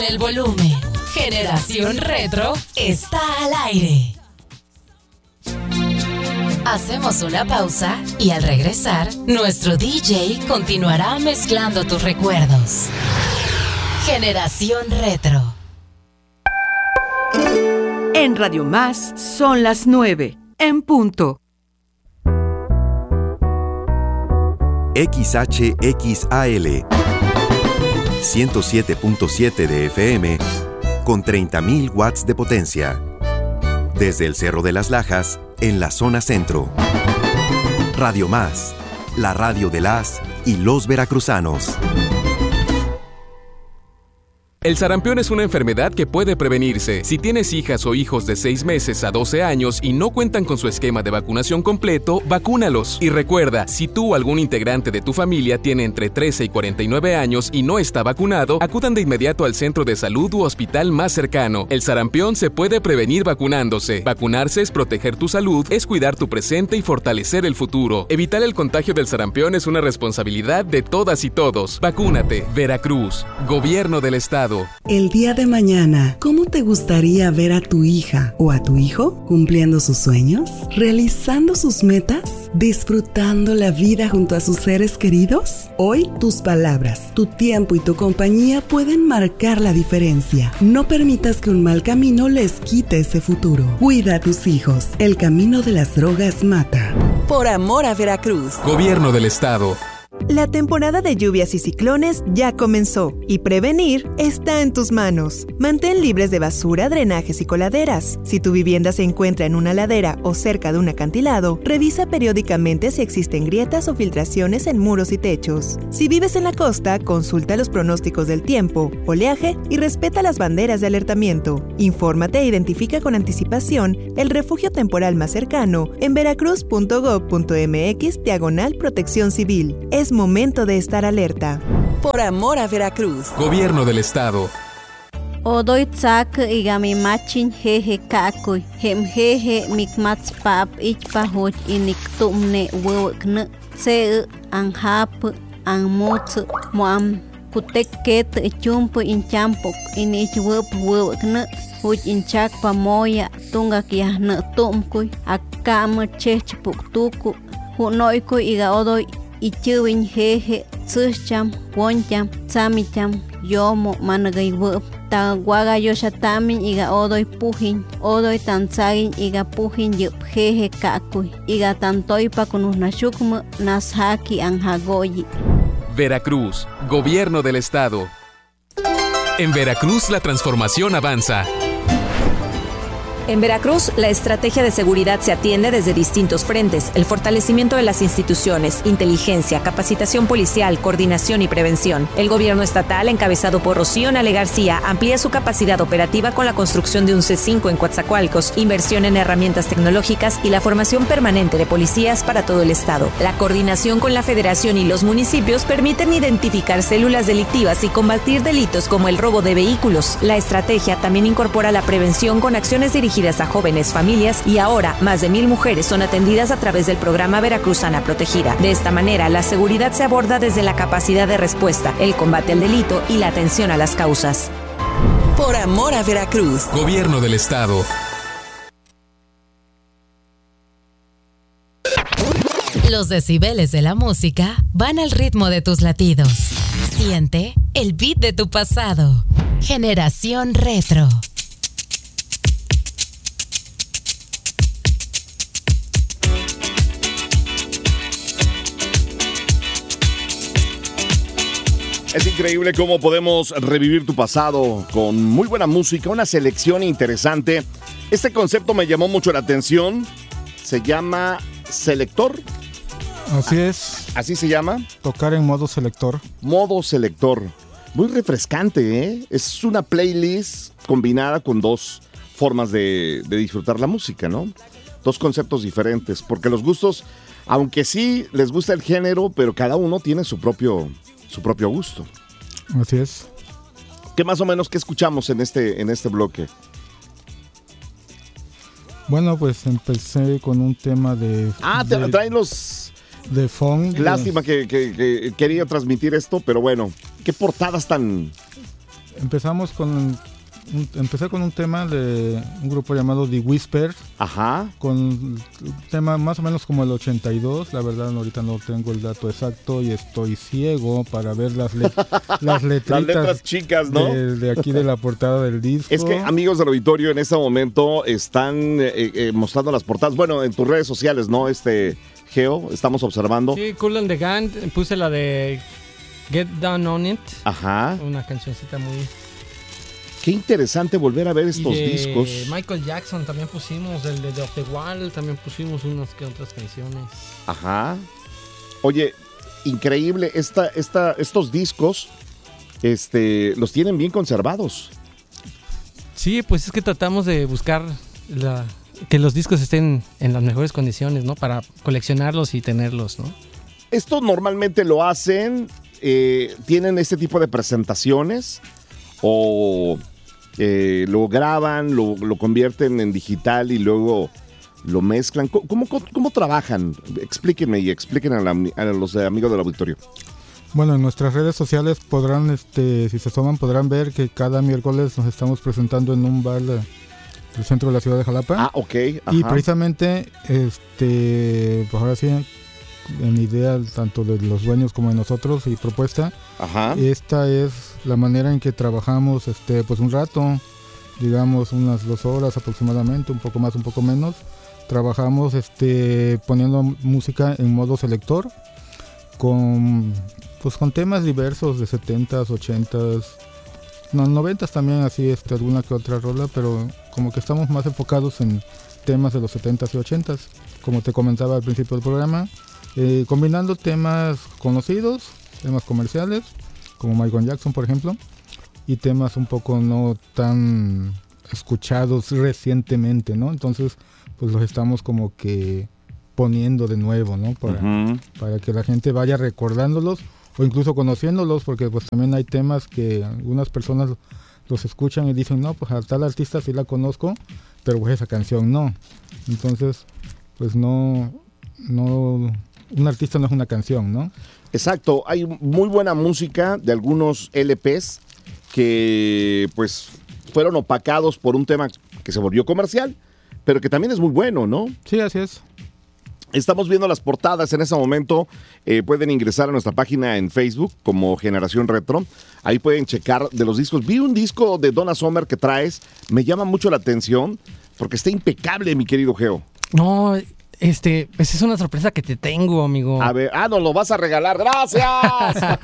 el volumen. Generación Retro está al aire. Hacemos una pausa y al regresar, nuestro DJ continuará mezclando tus recuerdos. Generación Retro. En Radio Más son las 9, en punto. XHXAL 107.7 de FM con 30.000 watts de potencia. Desde el Cerro de las Lajas, en la zona centro. Radio Más, la radio de las y los veracruzanos. El sarampión es una enfermedad que puede prevenirse. Si tienes hijas o hijos de 6 meses a 12 años y no cuentan con su esquema de vacunación completo, vacúnalos. Y recuerda, si tú o algún integrante de tu familia tiene entre 13 y 49 años y no está vacunado, acudan de inmediato al centro de salud u hospital más cercano. El sarampión se puede prevenir vacunándose. Vacunarse es proteger tu salud, es cuidar tu presente y fortalecer el futuro. Evitar el contagio del sarampión es una responsabilidad de todas y todos. Vacúnate. Veracruz. Gobierno del Estado. El día de mañana, ¿cómo te gustaría ver a tu hija o a tu hijo cumpliendo sus sueños? ¿Realizando sus metas? ¿Disfrutando la vida junto a sus seres queridos? Hoy, tus palabras, tu tiempo y tu compañía pueden marcar la diferencia. No permitas que un mal camino les quite ese futuro. Cuida a tus hijos. El camino de las drogas mata. Por amor a Veracruz. Gobierno del Estado. La temporada de lluvias y ciclones ya comenzó y prevenir está en tus manos. Mantén libres de basura, drenajes y coladeras. Si tu vivienda se encuentra en una ladera o cerca de un acantilado, revisa periódicamente si existen grietas o filtraciones en muros y techos. Si vives en la costa, consulta los pronósticos del tiempo, oleaje y respeta las banderas de alertamiento. Infórmate e identifica con anticipación el refugio temporal más cercano en veracruz.gov.mx/protección civil. Es momento de estar alerta. Por amor a Veracruz. Gobierno del Estado. Odoy tsak igami machin jeje kakuy. Hem jeje mikmats pap ichpahoch inik tumne wewkne. Se anhap anmutz moam kutek ket chumpo inchampo inich wewkne. Huch inchak pamoya tungak yahne tumkuy. Akam chechpuk tuku. Hunoykuy iga odoy ichuwin jeje tsucham woncham tsamicham yomo managay wup tawaga yoshatamin iga odoy pujin odoy tanzagin iga pujin yup jeje kakuy iga tantoypa kunusnashukmu nashaki anjagoyi. Veracruz, Gobierno del Estado. En Veracruz la transformación avanza. En Veracruz, la estrategia de seguridad se atiende desde distintos frentes: el fortalecimiento de las instituciones, inteligencia, capacitación policial, coordinación y prevención. El gobierno estatal, encabezado por Rocío Nale García, amplía su capacidad operativa con la construcción de un C5 en Coatzacoalcos, inversión en herramientas tecnológicas y la formación permanente de policías para todo el estado. La coordinación con la federación y los municipios permiten identificar células delictivas y combatir delitos como el robo de vehículos. La estrategia también incorpora la prevención con acciones dirigidas a jóvenes, familias, y ahora más de 1,000 mujeres son atendidas a través del programa Veracruzana Protegida. De esta manera, la seguridad se aborda desde la capacidad de respuesta, el combate al delito y la atención a las causas. Por amor a Veracruz. Gobierno del Estado. Los decibeles de la música van al ritmo de tus latidos. Siente el beat de tu pasado. Generación Retro. Es increíble cómo podemos revivir tu pasado con muy buena música, una selección interesante. Este concepto me llamó mucho la atención. Se llama selector. Así es. ¿Así se llama? Tocar en modo selector. Modo selector. Muy refrescante, ¿eh? Es una playlist combinada con dos formas de disfrutar la música, ¿no? Dos conceptos diferentes, porque los gustos, aunque sí les gusta el género, pero cada uno tiene su propio gusto. Así es. ¿Qué más o menos que escuchamos en este bloque? Bueno, pues empecé con un tema de... traen los... De funk. Lástima que quería transmitir esto, pero bueno, qué portadas tan Empecé con un tema de un grupo llamado The Whispers. Ajá. Con un tema más o menos como el 82. La verdad, ahorita no tengo el dato exacto y estoy ciego para ver las letritas. Las letras chicas, ¿no? De aquí de la portada del disco. Es que, amigos del auditorio, en este momento están mostrando las portadas. Bueno, en tus redes sociales, ¿no? Geo, estamos observando. Sí, Kool and the Gang. Puse la de Get Down on It. Ajá. Una cancioncita muy... Qué interesante volver a ver estos discos. Michael Jackson también pusimos, el de Off the Wall, también pusimos unas que otras canciones. Ajá. Oye, increíble, estos discos, los tienen bien conservados. Sí, pues es que tratamos de buscar que los discos estén en las mejores condiciones, ¿no? Para coleccionarlos y tenerlos, ¿no? Esto normalmente lo hacen, tienen este tipo de presentaciones o... lo graban, lo convierten en digital y luego lo mezclan. ¿Cómo trabajan? Explíquenme y expliquen a los amigos del auditorio. Bueno, en nuestras redes sociales podrán, si se asoman, podrán ver que cada miércoles nos estamos presentando en un bar del centro de la ciudad de Jalapa. Ah, ok. Ajá. Y precisamente, pues ahora sí, en idea tanto de los dueños como de nosotros y propuesta, ajá, esta es la manera en que trabajamos pues un rato, digamos unas 2 horas aproximadamente, un poco más, un poco menos. Trabajamos poniendo música en modo selector con temas diversos de 70s, 80s, 90s también, así alguna que otra rola, pero como que estamos más enfocados en temas de los 70s y 80s, como te comentaba al principio del programa. Combinando temas conocidos, temas comerciales, como Michael Jackson, por ejemplo, y temas un poco no tan escuchados recientemente, ¿no? Entonces, pues los estamos como que poniendo de nuevo, ¿no? Para que la gente vaya recordándolos o incluso conociéndolos, porque pues también hay temas que algunas personas los escuchan y dicen, no, pues a tal artista sí la conozco, pero pues esa canción no. Entonces, pues no... Un artista no es una canción, ¿no? Exacto, hay muy buena música de algunos LPs que pues fueron opacados por un tema que se volvió comercial, pero que también es muy bueno, ¿no? Sí, así es. Estamos viendo las portadas en ese momento, pueden ingresar a nuestra página en Facebook como Generación Retro, ahí pueden checar de los discos. Vi un disco de Donna Summer que traes, me llama mucho la atención porque está impecable, mi querido Geo. No, esa es una sorpresa que te tengo, amigo. A ver, nos lo vas a regalar, ¡gracias!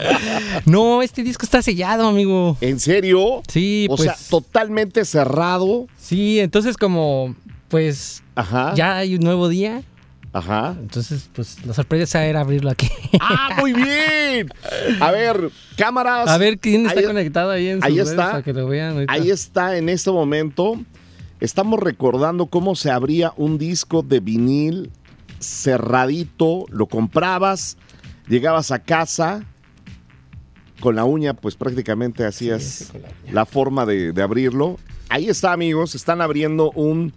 No, este disco está sellado, amigo. ¿En serio? Sí, o sea, totalmente cerrado. Sí, entonces como, pues, ajá, ya hay un nuevo día. Ajá. Entonces, pues, la sorpresa era abrirlo aquí. ¡Ah, muy bien! A ver, cámaras. A ver quién está conectado ahí en sus redes para que lo vean ahorita. Ahí está, en este momento. Estamos recordando cómo se abría un disco de vinil cerradito, lo comprabas, llegabas a casa, con la uña, pues prácticamente hacías la forma de abrirlo. Ahí está, amigos, están abriendo un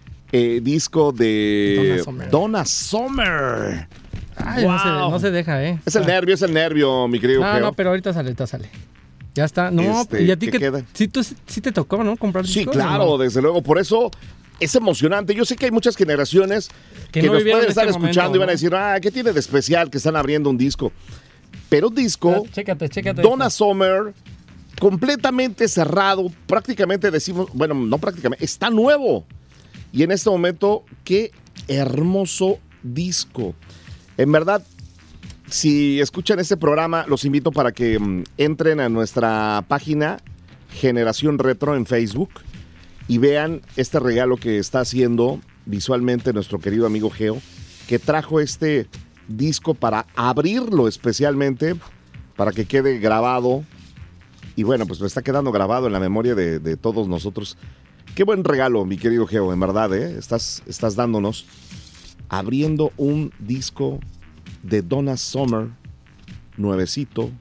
disco de Donna Summer. Ay, wow. no se deja, Es el nervio, mi querido Geo. No, pero ahorita sale. Ya está. No, y a ti que sí te tocó, ¿no? Comprar discos. Sí, claro, ¿no? Desde luego. Por eso es emocionante. Yo sé que hay muchas generaciones que nos pueden estar escuchando y van a decir, ¿qué tiene de especial que están abriendo un disco? Pero un disco, chécate. Donna Summer, completamente cerrado, prácticamente decimos, bueno, no prácticamente, está nuevo. Y en este momento, qué hermoso disco. En verdad, si escuchan este programa, los invito para que entren a nuestra página Generación Retro en Facebook y vean este regalo que está haciendo visualmente nuestro querido amigo Geo, que trajo este disco para abrirlo especialmente, para que quede grabado. Y bueno, pues me está quedando grabado en la memoria de todos nosotros. Qué buen regalo, mi querido Geo, en verdad, estás dándonos, abriendo un disco de Donna Summer, nuevecito.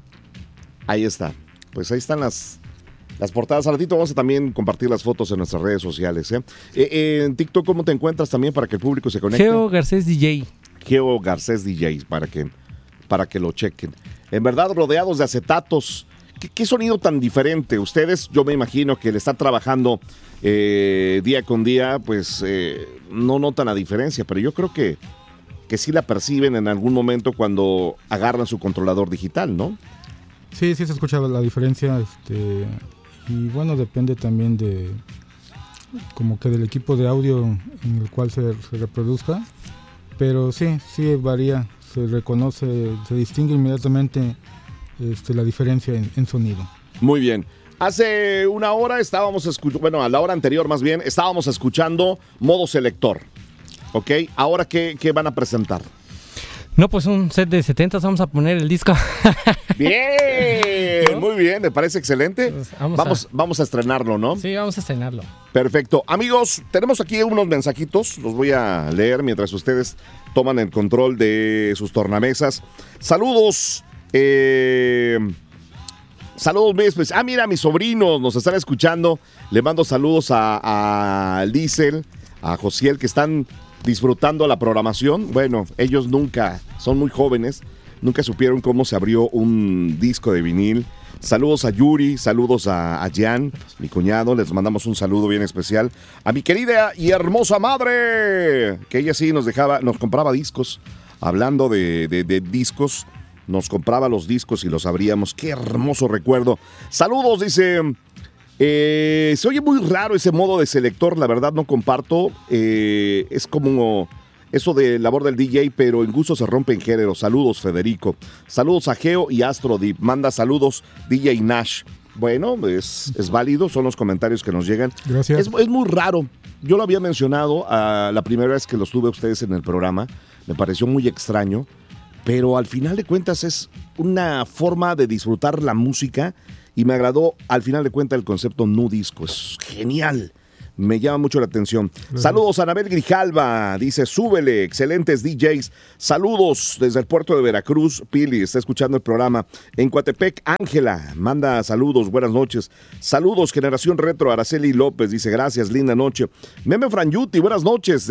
Ahí está. Pues ahí están las portadas. Al ratito vamos a también compartir las fotos en nuestras redes sociales. En TikTok, ¿cómo te encuentras también para que el público se conecte? Geo Garcés DJ. Geo Garcés DJ, para que lo chequen. En verdad, rodeados de acetatos. ¿Qué sonido tan diferente? Ustedes, yo me imagino que le están trabajando día con día, pues no notan la diferencia, pero yo creo que sí la perciben en algún momento cuando agarran su controlador digital, ¿no? Sí, se escucha la diferencia, y bueno, depende también de como que del equipo de audio en el cual se reproduzca, pero sí varía, se reconoce, se distingue inmediatamente la diferencia en sonido. Muy bien. Hace una hora estábamos escuchando, a la hora anterior más bien, estábamos escuchando modo selector. ¿Ok? Ahora, ¿qué van a presentar? No, pues un set de 70, vamos a poner el disco. Bien, ¿no? Muy bien, me parece excelente. Pues vamos a estrenarlo, ¿no? Sí, vamos a estrenarlo. Perfecto. Amigos, tenemos aquí unos mensajitos, los voy a leer mientras ustedes toman el control de sus tornamesas. Saludos. Saludos muy especiales. Mira, mis sobrinos nos están escuchando. Le mando saludos a Liesel, a Josiel, que están disfrutando la programación. Bueno, ellos son muy jóvenes, nunca supieron cómo se abrió un disco de vinil. Saludos a Yuri, saludos a Jan, mi cuñado, les mandamos un saludo bien especial. A mi querida y hermosa madre, que ella sí nos compraba discos. Hablando de discos, nos compraba los discos y los abríamos. Qué hermoso recuerdo. Saludos, dice... se oye muy raro ese modo de selector, la verdad no comparto, es como eso de labor del DJ, pero en gusto se rompe en género. Saludos, Federico. Saludos a Geo y Astro Deep. Manda saludos DJ Nash. Bueno, es válido, son los comentarios que nos llegan. Gracias. Es muy raro. Yo lo había mencionado la primera vez que los tuve ustedes en el programa, me pareció muy extraño, pero al final de cuentas es una forma de disfrutar la música. Y me agradó, al final de cuentas, el concepto nu disco. Es genial. Me llama mucho la atención. Saludos a Anabel Grijalva. Dice, súbele, excelentes DJs. Saludos desde el puerto de Veracruz. Pili está escuchando el programa. En Coatepec, Ángela manda saludos, buenas noches. Saludos, Generación Retro. Araceli López dice, gracias, linda noche. Meme Franyuti, buenas noches.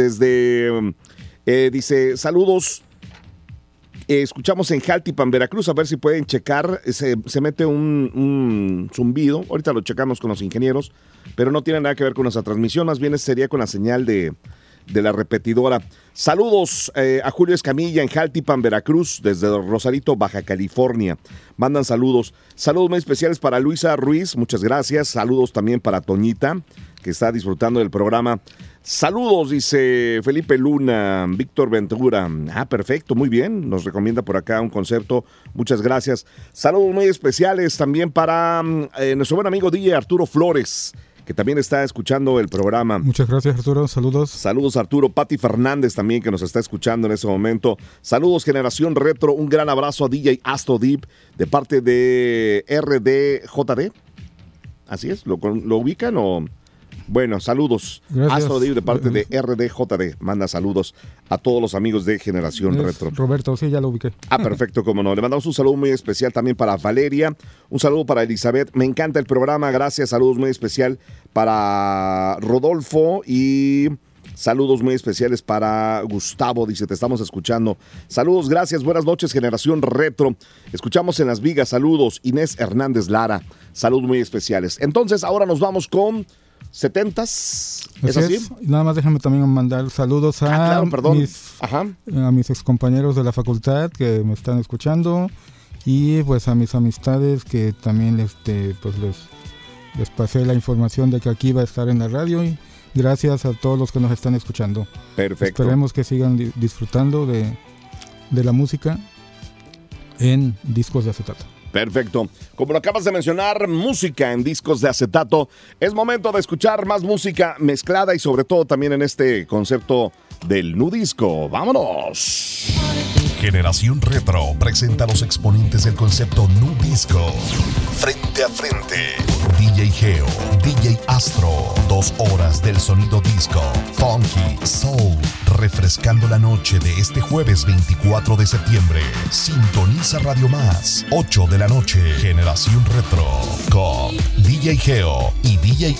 Dice, saludos. Escuchamos en Jaltipan, Veracruz, a ver si pueden checar, se mete un zumbido, ahorita lo checamos con los ingenieros, pero no tiene nada que ver con nuestra transmisión, más bien sería con la señal de la repetidora. Saludos a Julio Escamilla en Jaltipan, Veracruz, desde Rosarito, Baja California. Mandan saludos muy especiales para Luisa Ruiz, muchas gracias. Saludos también para Toñita, que está disfrutando del programa. Saludos, dice Felipe Luna, Víctor Ventura. Perfecto, muy bien. Nos recomienda por acá un concepto. Muchas gracias. Saludos muy especiales también para nuestro buen amigo DJ Arturo Flores, que también está escuchando el programa. Muchas gracias, Arturo. Saludos. Saludos, Arturo. Pati Fernández también, que nos está escuchando en ese momento. Saludos, Generación Retro. Un gran abrazo a DJ Astro Deep de parte de RDJD. ¿Así es? ¿Lo ubican o...? Bueno, saludos. Astro Deep de parte de RDJD. Manda saludos a todos los amigos de Generación Retro. Roberto, sí, ya lo ubiqué. Perfecto, cómo no. Le mandamos un saludo muy especial también para Valeria. Un saludo para Elizabeth. Me encanta el programa, gracias. Saludos muy especial para Rodolfo y... Saludos muy especiales para Gustavo, dice, te estamos escuchando. Saludos, gracias, buenas noches, Generación Retro. Escuchamos en Las Vigas, saludos. Inés Hernández Lara, saludos muy especiales. Entonces, ahora nos vamos con 70s. ¿Es así? Nada más déjame también mandar saludos a mis excompañeros de la facultad que me están escuchando y pues a mis amistades que también pues les pasé la información de que aquí va a estar en la radio y gracias a todos los que nos están escuchando. Perfecto. Esperemos que sigan disfrutando de la música en discos de acetato. Perfecto. Como lo acabas de mencionar, música en discos de acetato. Es momento de escuchar más música mezclada y sobre todo también en este concepto del nu disco. ¡Vámonos! Generación Retro presenta a los exponentes del concepto nu disco. Frente a frente, DJ Geo, DJ Astro, 2 horas del sonido disco, funky, soul, refrescando la noche de este jueves 24 de septiembre. Sintoniza Radio Más, 8 de la noche, Generación Retro, con DJ Geo y DJ